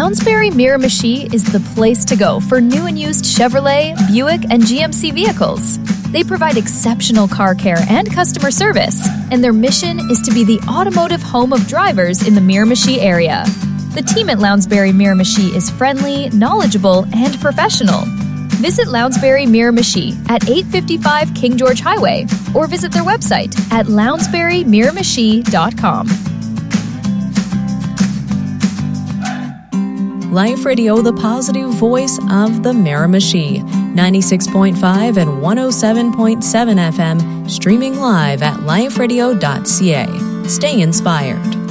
Lounsbury Miramichi is the place to go for new and used Chevrolet, Buick, and GMC vehicles. They provide exceptional car care and customer service, and their mission is to be the automotive home of drivers in the Miramichi area. The team at Lounsbury Miramichi is friendly, knowledgeable, and professional. Visit Lounsbury Miramichi at 855 King George Highway or visit their website at lounsburymiramichi.com. Life Radio, the positive voice of the Miramichi, 96.5 and 107.7 FM, streaming live at liferadio.ca. Stay inspired.